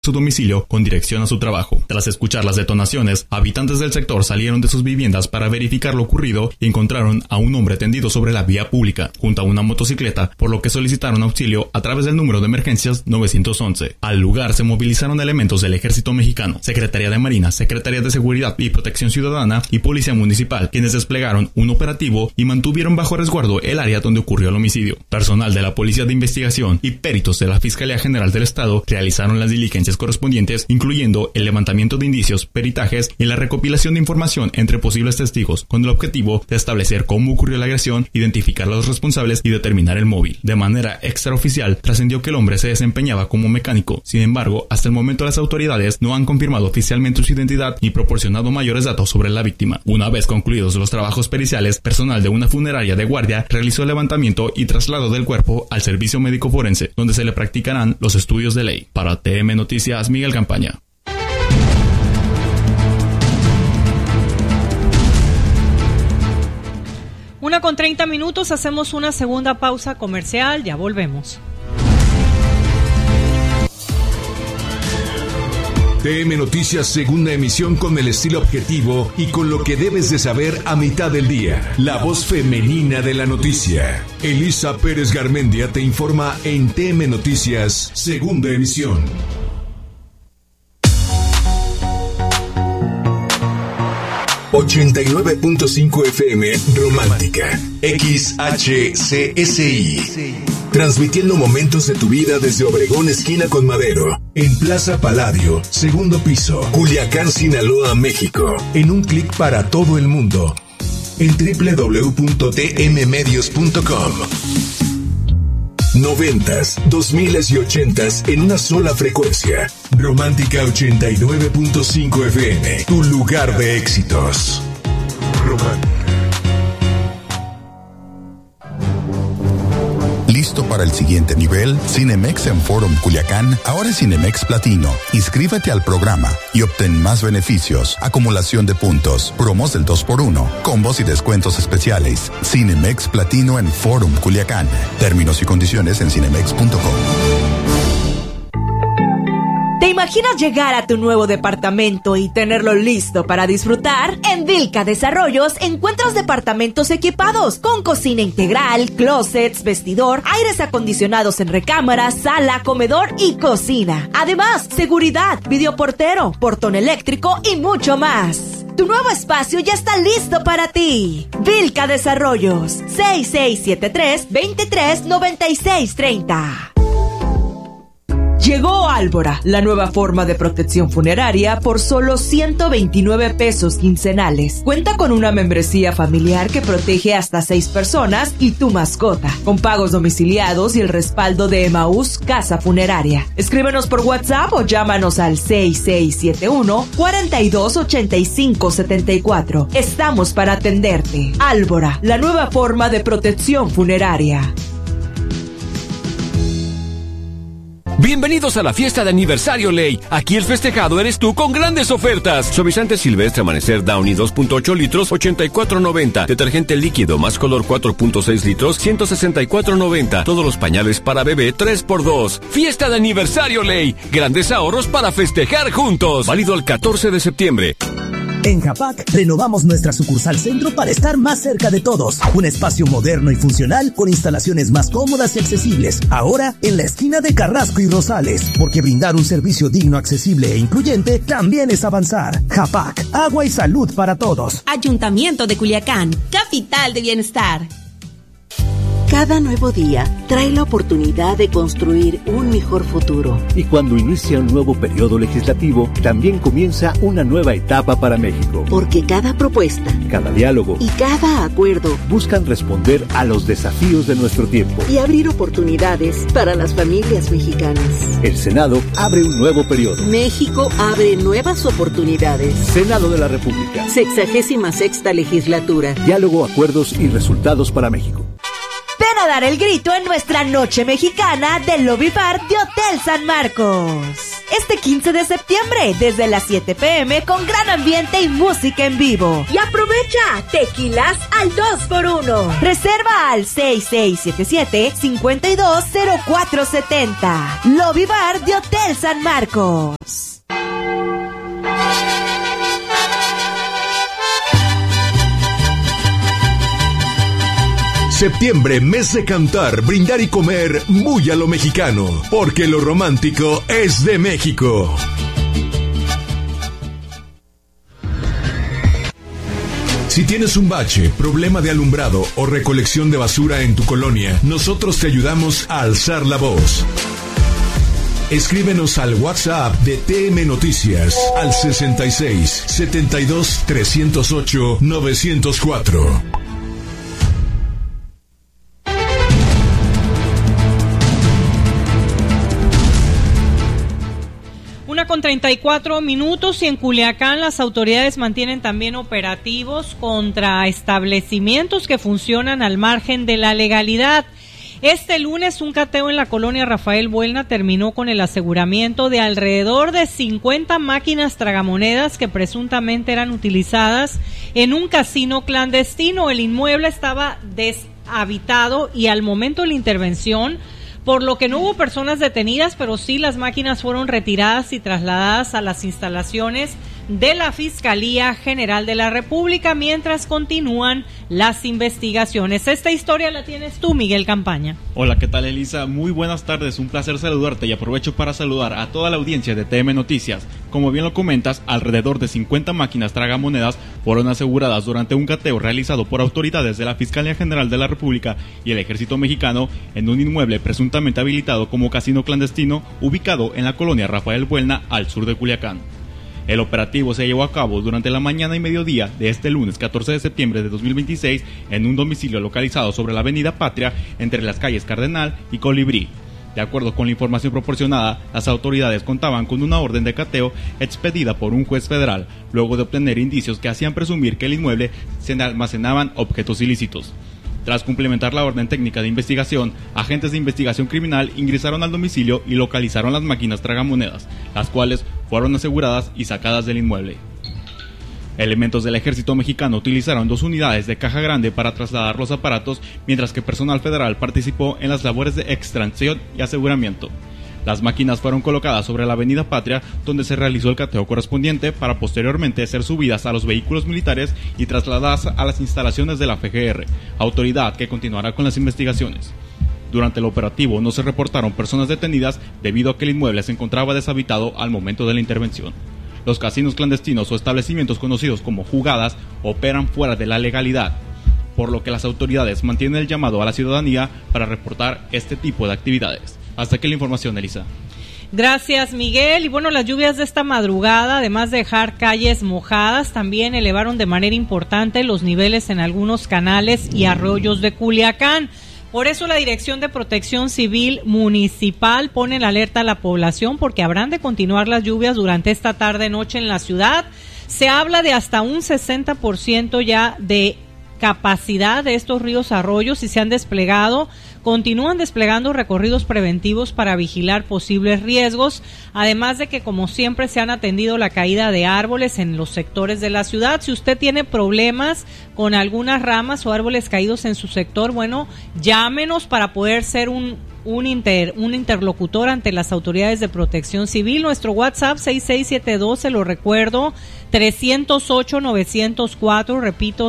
su domicilio con dirección a su trabajo. Tras escuchar las detonaciones, habitantes del sector salieron de sus viviendas para verificar lo ocurrido y encontraron a un hombre tendido sobre la vía pública, junto a una motocicleta, por lo que solicitaron auxilio a través del número de emergencias 911. Al lugar se movilizaron elementos del Ejército Mexicano, Secretaría de Marina, Secretaría de Seguridad y Protección Ciudadana y Policía Municipal, quienes desplegaron un operativo y mantuvieron bajo resguardo el área donde ocurrió el homicidio. Personal de la Policía de Investigación y peritos de la Fiscalía General del Estado realizaron las diligencias correspondientes, incluyendo el levantamiento de indicios, peritajes y la recopilación de información entre posibles testigos, con el objetivo de establecer cómo ocurrió la agresión, identificar a los responsables y determinar el móvil. De manera extraoficial, trascendió que el hombre se desempeñaba como mecánico. Sin embargo, hasta el momento las autoridades no han confirmado oficialmente su identidad ni proporcionado mayores datos sobre la víctima. Una vez concluidos los trabajos periciales, personal de una funeraria de Guardia realizó el levantamiento y traslado del cuerpo al servicio médico forense, donde se le practicarán los estudios de ley. Para TM Noticias, Miguel Campaña. 1:30, hacemos una segunda pausa comercial, ya volvemos. TM Noticias, segunda emisión, con el estilo objetivo y con lo que debes de saber a mitad del día. La voz femenina de la noticia. Elisa Pérez Garmendia te informa en TM Noticias, segunda emisión. ...89.5 FM Romántica, XHCSI, transmitiendo momentos de tu vida desde Obregón, esquina con Madero, en Plaza Palladio, segundo piso, Culiacán, Sinaloa, México, en un clic para todo el mundo, en www.tmmedios.com. 90s, 2000s y 80s en una sola frecuencia. Romántica 89.5 FM, tu lugar de éxitos. Romántica. ¿Listo para el siguiente nivel? Cinemex en Forum Culiacán, ahora es Cinemex Platino. Inscríbete al programa y obtén más beneficios, acumulación de puntos, promos del 2x1, combos y descuentos especiales. Cinemex Platino en Forum Culiacán. Términos y condiciones en cinemex.com. ¿Te imaginas llegar a tu nuevo departamento y tenerlo listo para disfrutar? En Vilca Desarrollos encuentras departamentos equipados con cocina integral, closets, vestidor, aires acondicionados en recámara, sala, comedor y cocina. Además, seguridad, videoportero, portón eléctrico y mucho más. Tu nuevo espacio ya está listo para ti. Vilca Desarrollos, 6673-239630. Llegó Álvora, la nueva forma de protección funeraria por solo 129 pesos quincenales. Cuenta con una membresía familiar que protege hasta 6 personas y tu mascota, con pagos domiciliados y el respaldo de Emaús Casa Funeraria. Escríbenos por WhatsApp o llámanos al 6671-428574. Estamos para atenderte. Álvora, la nueva forma de protección funeraria. Bienvenidos a la fiesta de aniversario Ley. Aquí el festejado eres tú con grandes ofertas. Suavizante Silvestre Amanecer Downy 2.8 litros, $84.90. Detergente líquido más color 4.6 litros, $164.90. Todos los pañales para bebé 3x2. Fiesta de aniversario Ley. Grandes ahorros para festejar juntos. Válido el 14 de septiembre. En Japac renovamos nuestra sucursal centro para estar más cerca de todos. Un espacio moderno y funcional con instalaciones más cómodas y accesibles. Ahora en la esquina de Carrasco y Rosales, porque brindar un servicio digno, accesible e incluyente también es avanzar. Japac, agua y salud para todos. Ayuntamiento de Culiacán, capital de bienestar. Cada nuevo día trae la oportunidad de construir un mejor futuro. Y cuando inicia un nuevo periodo legislativo, también comienza una nueva etapa para México. Porque cada propuesta, cada diálogo y cada acuerdo buscan responder a los desafíos de nuestro tiempo y abrir oportunidades para las familias mexicanas. El Senado abre un nuevo periodo. México abre nuevas oportunidades. Senado de la República. 66ª legislatura. Diálogo, acuerdos y resultados para México. Ven a dar el grito en nuestra noche mexicana del Lobby Bar de Hotel San Marcos. este 15 de septiembre desde las 7 p.m. con gran ambiente y música en vivo. Y aprovecha tequilas al 2x1. Reserva al 6677-520470. Lobby Bar de Hotel San Marcos. Septiembre, mes de cantar, brindar y comer muy a lo mexicano, porque lo romántico es de México. Si tienes un bache, problema de alumbrado o recolección de basura en tu colonia, nosotros te ayudamos a alzar la voz. Escríbenos al WhatsApp de TM Noticias al 66 72 308 904. Con 34 minutos y en Culiacán las autoridades mantienen también operativos contra establecimientos que funcionan al margen de la legalidad. Este lunes un cateo en la colonia Rafael Buelna terminó con el aseguramiento de alrededor de 50 máquinas tragamonedas que presuntamente eran utilizadas en un casino clandestino. El inmueble estaba deshabitado y al momento de la intervención, por lo que no hubo personas detenidas, pero sí las máquinas fueron retiradas y trasladadas a las instalaciones de la Fiscalía General de la República mientras continúan las investigaciones. Esta historia la tienes tú, Miguel Campaña. Hola, ¿qué tal, Elisa? Muy buenas tardes, un placer saludarte y aprovecho para saludar a toda la audiencia de TM Noticias. Como bien lo comentas, alrededor de 50 máquinas tragamonedas fueron aseguradas durante un cateo realizado por autoridades de la Fiscalía General de la República y el Ejército Mexicano en un inmueble presuntamente habilitado como casino clandestino ubicado en la colonia Rafael Buelna, al sur de Culiacán. El operativo se llevó a cabo durante la mañana y mediodía de este lunes 14 de septiembre de 2026 en un domicilio localizado sobre la avenida Patria entre las calles Cardenal y Colibrí. De acuerdo con la información proporcionada, las autoridades contaban con una orden de cateo expedida por un juez federal, luego de obtener indicios que hacían presumir que en el inmueble se almacenaban objetos ilícitos. Tras complementar la orden técnica de investigación, agentes de investigación criminal ingresaron al domicilio y localizaron las máquinas tragamonedas, las cuales fueron aseguradas y sacadas del inmueble. Elementos del Ejército Mexicano utilizaron 2 unidades de caja grande para trasladar los aparatos, mientras que personal federal participó en las labores de extracción y aseguramiento. Las máquinas fueron colocadas sobre la avenida Patria, donde se realizó el cateo correspondiente para posteriormente ser subidas a los vehículos militares y trasladadas a las instalaciones de la FGR, autoridad que continuará con las investigaciones. Durante el operativo no se reportaron personas detenidas debido a que el inmueble se encontraba deshabitado al momento de la intervención. Los casinos clandestinos o establecimientos conocidos como jugadas operan fuera de la legalidad, por lo que las autoridades mantienen el llamado a la ciudadanía para reportar este tipo de actividades. Hasta aquí la información, Elisa. Gracias, Miguel. Y bueno, las lluvias de esta madrugada, además de dejar calles mojadas, también elevaron de manera importante los niveles en algunos canales y arroyos de Culiacán. Por eso la Dirección de Protección Civil Municipal pone en alerta a la población porque habrán de continuar las lluvias durante esta tarde-noche en la ciudad. Se habla de hasta un 60% ya de capacidad de estos ríos arroyos y continúan desplegando recorridos preventivos para vigilar posibles riesgos, además de que como siempre se han atendido la caída de árboles en los sectores de la ciudad. Si usted tiene problemas con algunas ramas o árboles caídos en su sector, bueno, llámenos para poder ser un interlocutor ante las autoridades de protección civil. Nuestro WhatsApp 6672, se lo recuerdo, 308-904, repito,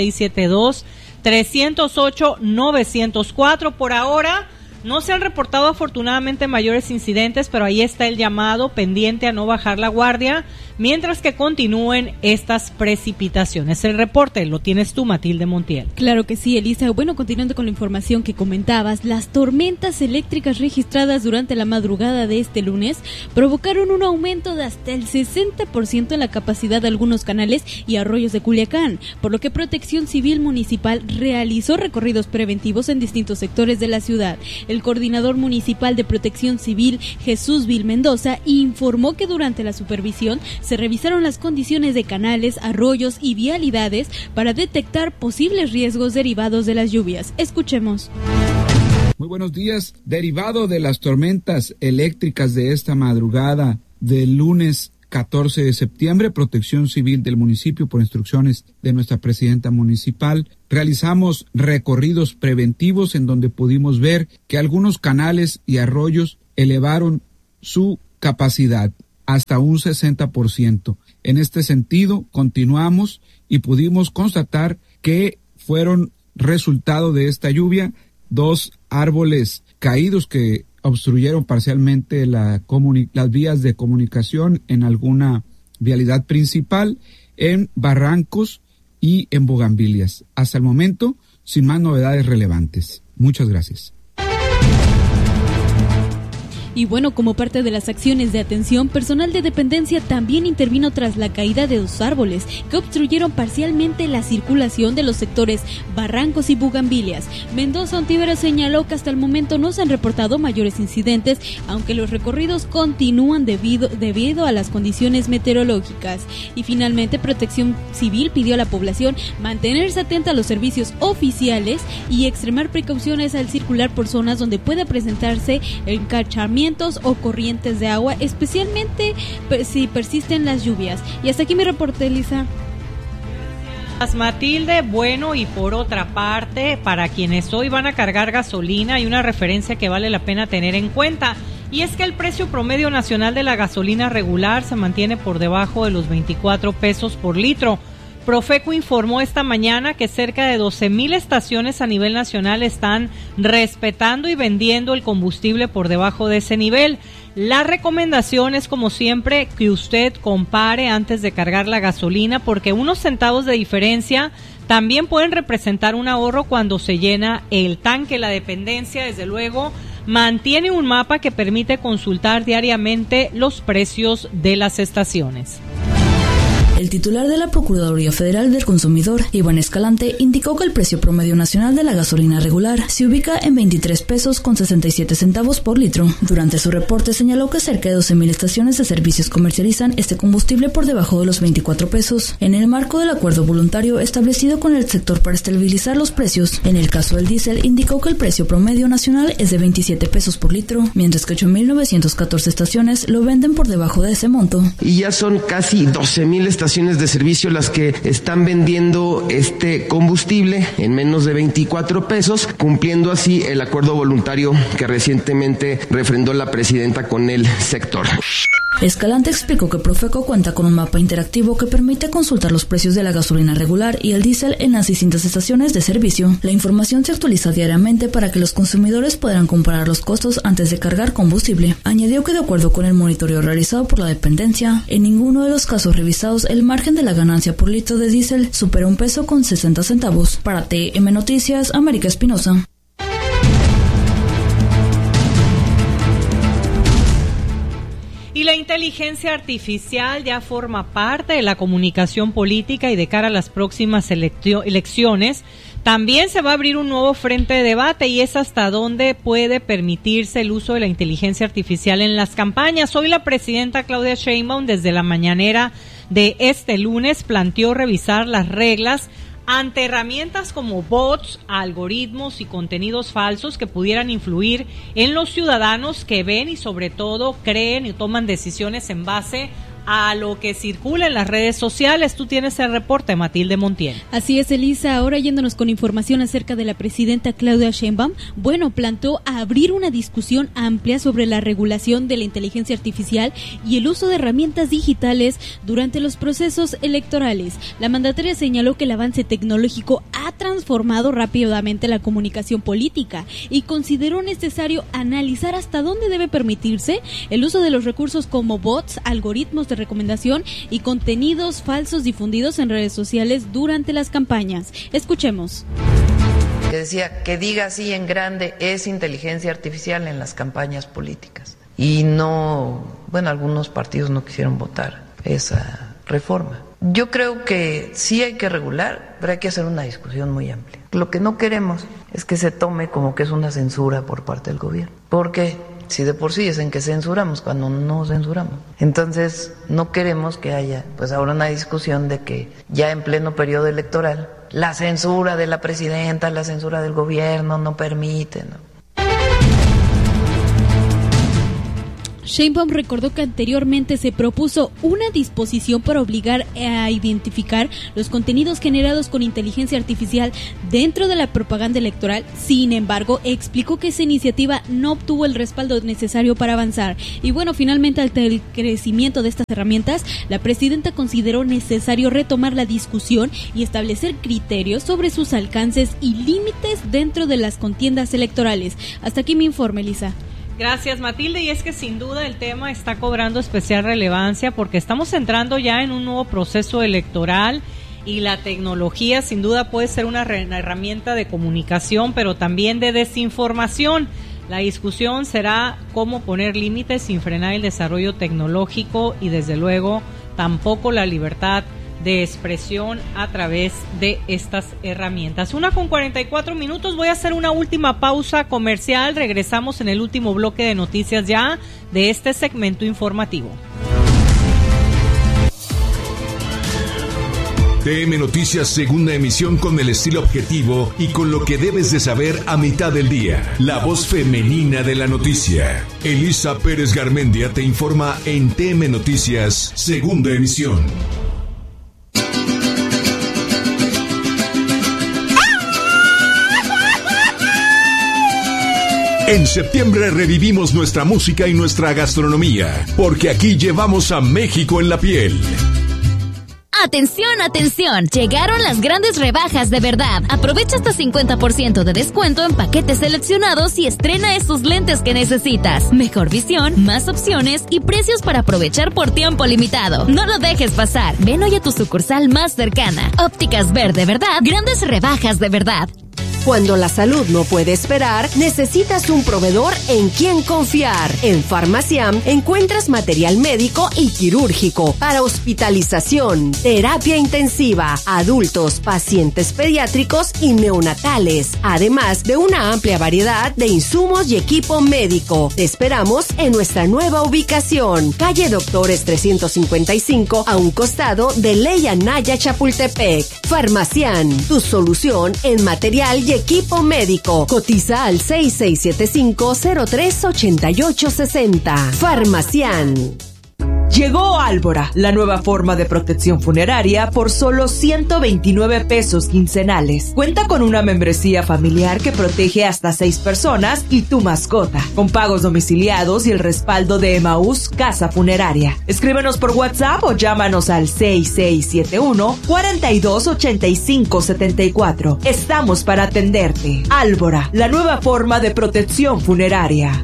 6672-308-904. Por ahora no se han reportado afortunadamente mayores incidentes, pero ahí está el llamado pendiente a no bajar la guardia mientras que continúen estas precipitaciones. El reporte lo tienes tú, Matilde Montiel. Claro que sí, Elisa. Bueno, continuando con la información que comentabas, las tormentas eléctricas registradas durante la madrugada de este lunes provocaron un aumento de hasta el 60% en la capacidad de algunos canales y arroyos de Culiacán, por lo que Protección Civil Municipal realizó recorridos preventivos en distintos sectores de la ciudad. El coordinador municipal de Protección Civil, Jesús Vil Mendoza, informó que durante la supervisión se revisaron las condiciones de canales, arroyos y vialidades para detectar posibles riesgos derivados de las lluvias. Escuchemos. Muy buenos días. Derivado de las tormentas eléctricas de esta madrugada, del lunes 14 de septiembre, Protección Civil del municipio, por instrucciones de nuestra presidenta municipal, realizamos recorridos preventivos en donde pudimos ver que algunos canales y arroyos elevaron su capacidad hasta un 60%. En este sentido, continuamos y pudimos constatar que fueron resultado de esta lluvia 2 árboles caídos que obstruyeron parcialmente las vías de comunicación en alguna vialidad principal, en barrancos y en bugambilias. Hasta el momento, sin más novedades relevantes. Muchas gracias. Y bueno, como parte de las acciones de atención, personal de dependencia también intervino tras la caída de 2 árboles que obstruyeron parcialmente la circulación de los sectores Barrancos y Bugambilias. Mendoza Ontiveros señaló que hasta el momento no se han reportado mayores incidentes, aunque los recorridos continúan debido a las condiciones meteorológicas. Y finalmente, Protección Civil pidió a la población mantenerse atenta a los servicios oficiales y extremar precauciones al circular por zonas donde pueda presentarse encharcamientos o corrientes de agua, especialmente si persisten las lluvias. Y hasta aquí mi reporte, Elisa. Matilde, bueno, y por otra parte, para quienes hoy van a cargar gasolina, hay una referencia que vale la pena tener en cuenta, y es que el precio promedio nacional de la gasolina regular se mantiene por debajo de los 24 pesos por litro. Profeco informó esta mañana que cerca de 12,000 estaciones a nivel nacional están respetando y vendiendo el combustible por debajo de ese nivel. La recomendación es, como siempre, que usted compare antes de cargar la gasolina, porque unos centavos de diferencia también pueden representar un ahorro cuando se llena el tanque. La dependencia, desde luego, mantiene un mapa que permite consultar diariamente los precios de las estaciones. El titular de la Procuraduría Federal del Consumidor, Iván Escalante, indicó que el precio promedio nacional de la gasolina regular se ubica en 23 pesos con 67 centavos por litro. Durante su reporte señaló que cerca de 12,000 estaciones de servicios comercializan este combustible por debajo de los 24 pesos, en el marco del acuerdo voluntario establecido con el sector para estabilizar los precios. En el caso del diésel, indicó que el precio promedio nacional es de 27 pesos por litro, mientras que 8,914 estaciones lo venden por debajo de ese monto. Y ya son casi 12,000 estaciones de servicio las que están vendiendo este combustible en menos de 24 pesos, cumpliendo así el acuerdo voluntario que recientemente refrendó la presidenta con el sector. Escalante explicó que Profeco cuenta con un mapa interactivo que permite consultar los precios de la gasolina regular y el diésel en las distintas estaciones de servicio. La información se actualiza diariamente para que los consumidores puedan comparar los costos antes de cargar combustible. Añadió que de acuerdo con el monitoreo realizado por la dependencia, en ninguno de los casos revisados el margen de la ganancia por litro de diésel supera 1 peso con 60 centavos. Para TM Noticias, América Espinosa. Y la inteligencia artificial ya forma parte de la comunicación política, y de cara a las próximas elecciones también se va a abrir un nuevo frente de debate, y es hasta dónde puede permitirse el uso de la inteligencia artificial en las campañas. Hoy la presidenta Claudia Sheinbaum, desde la mañanera de este lunes, planteó revisar las reglas ante herramientas como bots, algoritmos y contenidos falsos que pudieran influir en los ciudadanos que ven y sobre todo creen y toman decisiones en base a lo que circula en las redes sociales. Tú tienes el reporte, Matilde Montiel. Así es, Elisa. Ahora yéndonos con información acerca de la presidenta Claudia Sheinbaum, planteó abrir una discusión amplia sobre la regulación de la inteligencia artificial y el uso de herramientas digitales durante los procesos electorales. La mandataria señaló que el avance tecnológico ha transformado rápidamente la comunicación política y consideró necesario analizar hasta dónde debe permitirse el uso de los recursos como bots, algoritmos de recomendación y contenidos falsos difundidos en redes sociales durante las campañas. Escuchemos. Que decía que diga así en grande es inteligencia artificial en las campañas políticas. Y no, algunos partidos no quisieron votar esa reforma. Yo creo que sí hay que regular, pero hay que hacer una discusión muy amplia. Lo que no queremos es que se tome como que es una censura por parte del gobierno. Porque si de por sí es en que censuramos cuando no censuramos. Entonces no queremos que haya ahora una discusión de que ya en pleno periodo electoral la censura de la presidenta, la censura del gobierno no permite, ¿no? Sheinbaum recordó que anteriormente se propuso una disposición para obligar a identificar los contenidos generados con inteligencia artificial dentro de la propaganda electoral. Sin embargo, explicó que esa iniciativa no obtuvo el respaldo necesario para avanzar. Y bueno, finalmente, ante el crecimiento de estas herramientas, la presidenta consideró necesario retomar la discusión y establecer criterios sobre sus alcances y límites dentro de las contiendas electorales. Hasta aquí mi informe, Elisa. Gracias, Matilde, y es que sin duda el tema está cobrando especial relevancia porque estamos entrando ya en un nuevo proceso electoral y la tecnología sin duda puede ser una herramienta de comunicación, pero también de desinformación. La discusión será cómo poner límites sin frenar el desarrollo tecnológico y desde luego tampoco la libertad de expresión a través de estas herramientas. 1:44. Voy a hacer una última pausa comercial. Regresamos en el último bloque de noticias ya de este segmento informativo. TM Noticias, segunda emisión con el estilo objetivo y con lo que debes de saber a mitad del día. La voz femenina de la noticia. Elisa Pérez Garmendia te informa en TM Noticias, segunda emisión. En septiembre revivimos nuestra música y nuestra gastronomía, porque aquí llevamos a México en la piel. ¡Atención, atención! Llegaron las grandes rebajas de verdad. Aprovecha hasta 50% de descuento en paquetes seleccionados y estrena esos lentes que necesitas. Mejor visión, más opciones y precios para aprovechar por tiempo limitado. No lo dejes pasar. Ven hoy a tu sucursal más cercana. Ópticas Ver de verdad. Grandes rebajas de verdad. Cuando la salud no puede esperar, necesitas un proveedor en quien confiar. En Farmaciam encuentras material médico y quirúrgico para hospitalización, terapia intensiva, adultos, pacientes pediátricos y neonatales, además de una amplia variedad de insumos y equipo médico. Te esperamos en nuestra nueva ubicación, calle Doctores 355, a un costado de Ley Anaya Chapultepec. Farmaciam, tu solución en material y equipo médico. Cotiza al 6675-038860. Farmaciam. Llegó Álvora, la nueva forma de protección funeraria por solo 129 pesos quincenales. Cuenta con una membresía familiar que protege hasta 6 personas y tu mascota, con pagos domiciliados y el respaldo de Emaús Casa Funeraria. Escríbenos por WhatsApp o llámanos al 6671-428574. Estamos para atenderte. Álvora, la nueva forma de protección funeraria.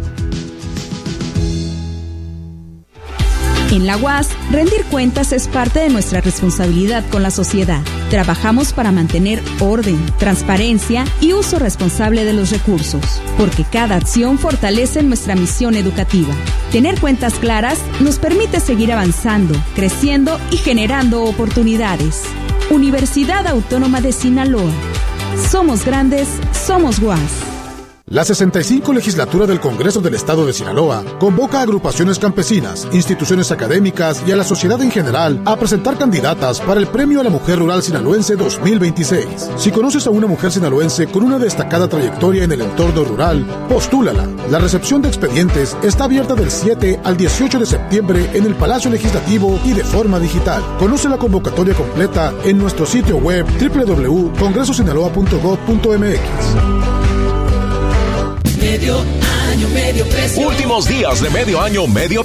En la UAS, rendir cuentas es parte de nuestra responsabilidad con la sociedad. Trabajamos para mantener orden, transparencia y uso responsable de los recursos, porque cada acción fortalece nuestra misión educativa. Tener cuentas claras nos permite seguir avanzando, creciendo y generando oportunidades. Universidad Autónoma de Sinaloa. Somos grandes, somos UAS. La 65 legislatura del Congreso del Estado de Sinaloa convoca a agrupaciones campesinas, instituciones académicas y a la sociedad en general a presentar candidatas para el Premio a la Mujer Rural Sinaloense 2026. Si conoces a una mujer sinaloense con una destacada trayectoria en el entorno rural, postúlala. La recepción de expedientes está abierta del 7 al 18 de septiembre en el Palacio Legislativo y de forma digital. Conoce la convocatoria completa en nuestro sitio web www.congresosinaloa.gov.mx. Medio año, medio precio. Últimos días de medio año, medio